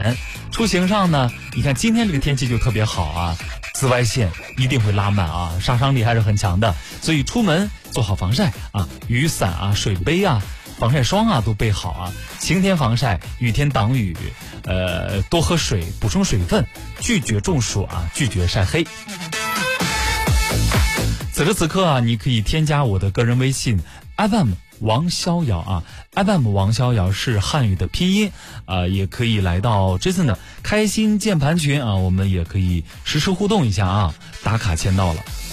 伞。出行上呢，你看今天这个天气就特别好啊，紫外线一定会拉满啊，杀伤力还是很强的。所以出门做好防晒啊，雨伞啊、水杯啊、防晒霜啊都备好啊。晴天防晒，雨天挡雨，多喝水，补充水分，拒绝中暑啊，拒绝晒黑。此时此刻啊，你可以添加我的个人微信 FM 王逍遥啊 ，FM 王逍遥是汉语的拼音也可以来到Jason的开心键盘群啊，我们也可以实时互动一下啊，打卡签到了。